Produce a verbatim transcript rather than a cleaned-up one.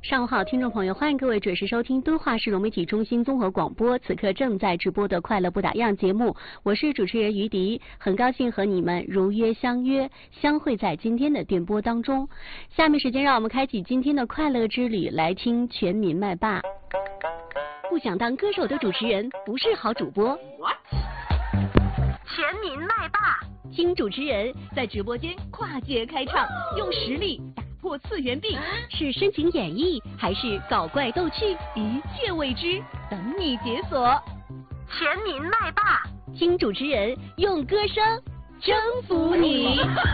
上午好，听众朋友，欢迎各位准时收听敦化市融媒体中心综合广播，此刻正在直播的《快乐不打烊》节目，我是主持人于迪，很高兴和你们如约相约，相会在今天的电波当中。下面时间，让我们开启今天的快乐之旅，来听全民麦霸。不想当歌手的主持人不是好主播。What？ 全民麦霸，听主持人在直播间跨界开唱，用实力打破次元壁，是深情演绎还是搞怪逗趣，一切未知，等你解锁。全民麦霸，听主持人用歌声征服你。